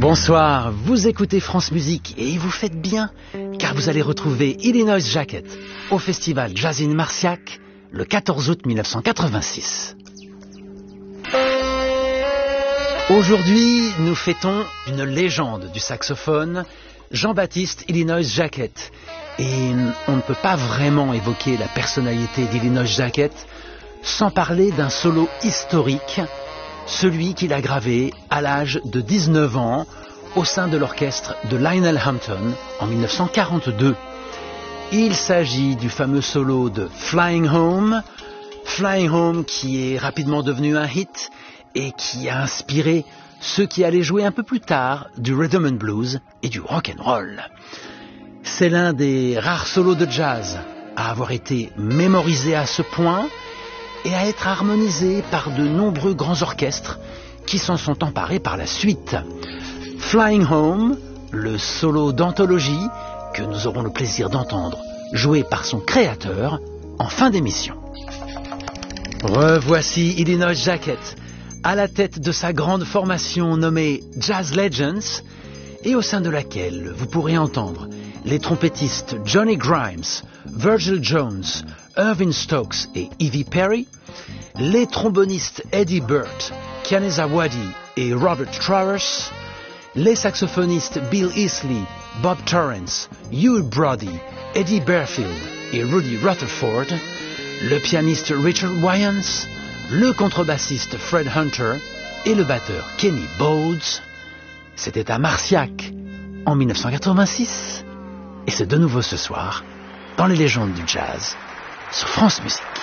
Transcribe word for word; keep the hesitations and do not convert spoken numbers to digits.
Bonsoir, vous écoutez France Musique et vous faites bien, car vous allez retrouver Illinois Jacquet au festival Jazz in Marciac le quatorze août mille neuf cent quatre-vingt-six. Aujourd'hui, nous fêtons une légende du saxophone, Jean-Baptiste Illinois Jacquet. Et on ne peut pas vraiment évoquer la personnalité d'Illinois Jacquet sans parler d'un solo historique, celui qu'il a gravé à l'âge de dix-neuf ans au sein de l'orchestre de Lionel Hampton en mille neuf cent quarante-deux. Il s'agit du fameux solo de Flying Home, Flying Home qui est rapidement devenu un hit et qui a inspiré ceux qui allaient jouer un peu plus tard du rhythm and blues et du rock and roll. C'est l'un des rares solos de jazz à avoir été mémorisé à ce point et à être harmonisé par de nombreux grands orchestres qui s'en sont emparés par la suite. Flying Home, le solo d'anthologie que nous aurons le plaisir d'entendre, joué par son créateur en fin d'émission. Revoici Illinois Jacquet à la tête de sa grande formation nommée Jazz Legends et au sein de laquelle vous pourrez entendre les trompettistes Johnny Grimes, Virgil Jones, Irving Stokes et Evie Perry, les trombonistes Eddie Burt, Kianeza Wadi et Robert Travers, les saxophonistes Bill Easley, Bob Torrance, Hugh Brody, Eddie Bearfield et Rudy Rutherford, le pianiste Richard Wyans, le contrebassiste Fred Hunter et le batteur Kenny Bowles. C'était à Marciac en mille neuf cent quatre-vingt-six et c'est de nouveau ce soir dans les légendes du jazz sur France Musique.